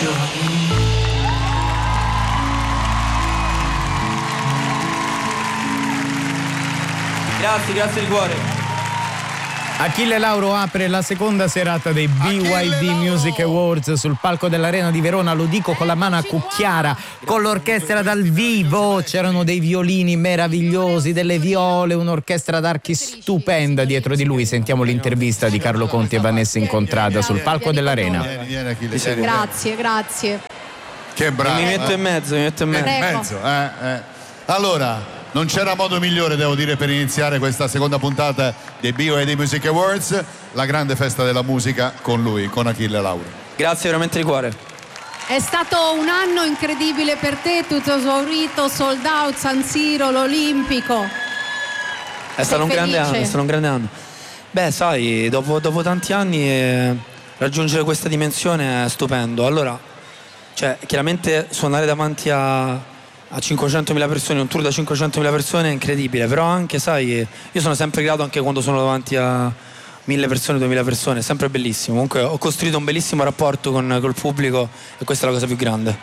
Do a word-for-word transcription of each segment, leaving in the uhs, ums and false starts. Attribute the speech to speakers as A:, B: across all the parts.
A: Grazie, grazie di cuore.
B: Achille Lauro apre la seconda serata dei B Y D Music Awards sul palco dell'Arena di Verona, lo dico con la mano a cucchiara, con l'orchestra dal vivo, c'erano dei violini meravigliosi, delle viole, un'orchestra d'archi stupenda dietro di lui. Sentiamo l'intervista di Carlo Conti e Vanessa Incontrada sul palco dell'Arena.
C: Vieni, vieni, Achille, vieni.
D: Grazie, grazie.
C: Che bravo.
A: Mi metto in mezzo, mi metto in mezzo.
C: In mezzo, eh, eh. Allora, non c'era modo migliore, devo dire, per iniziare questa seconda puntata dei B Y D Music Awards, la grande festa della musica con lui, con Achille Lauro.
A: Grazie veramente di cuore.
D: È stato un anno incredibile per te, tutto esaurito, sold out, San Siro, l'Olimpico.
A: È stato un grande
D: felice?
A: anno, è stato un grande anno. Beh, sai, dopo, dopo tanti anni eh, raggiungere questa dimensione è stupendo. Allora, cioè, chiaramente suonare davanti a a cinquecentomila persone, un tour da cinquecentomila persone è incredibile, però anche, sai, io sono sempre grato anche quando sono davanti a mille persone, duemila persone, è sempre bellissimo. Comunque ho costruito un bellissimo rapporto con col pubblico e questa è la cosa più grande.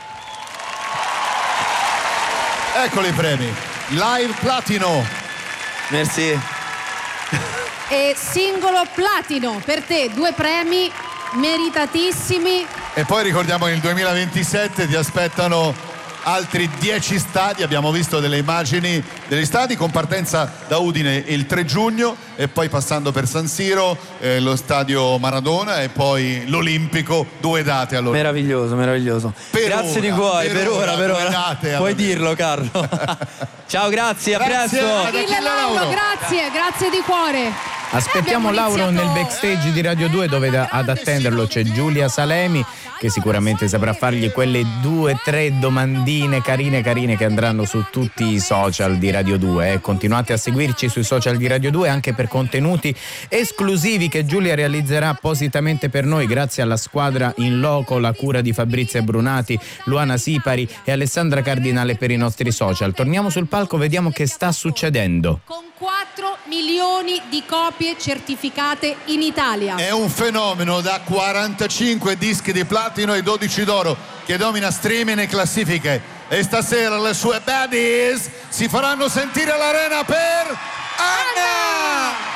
C: Eccoli i premi. Live Platino.
A: Merci.
D: E singolo platino per te, due premi meritatissimi.
C: E poi ricordiamo che nel duemilaventisette ti aspettano altri dieci stadi, abbiamo visto delle immagini degli stadi con partenza da Udine il tre giugno e poi passando per San Siro, eh, lo stadio Maradona e poi l'Olimpico, due date allora.
A: Meraviglioso, meraviglioso.
C: Per
A: grazie
C: ora,
A: di cuore,
C: per
A: per ora,
C: ora,
A: per
C: due
A: ora.
C: date,
A: Puoi
C: allora.
A: dirlo, Carlo. Ciao, grazie, a
C: Grazie
A: presto.
C: ad
D: Achille Lauro, grazie, grazie di cuore.
B: Aspettiamo
D: Abbiamo
B: Lauro
D: iniziato-
B: nel backstage di Radio due, dove da- ad attenderlo c'è Giulia Salemi, che sicuramente saprà fargli quelle due tre domandine carine carine che andranno su tutti i social di Radio due. Eh. Continuate a seguirci sui social di Radio due anche per contenuti esclusivi che Giulia realizzerà appositamente per noi, grazie alla squadra in loco, la cura di Fabrizia Brunati, Luana Sipari e Alessandra Cardinale per i nostri social. Torniamo sul palco, vediamo che sta succedendo.
D: Con quattro milioni di copie certificate in Italia.
C: È un fenomeno da quarantacinque dischi di platino e dodici d'oro che domina streaming e classifiche. E stasera le sue baddies si faranno sentire all'Arena per Anna!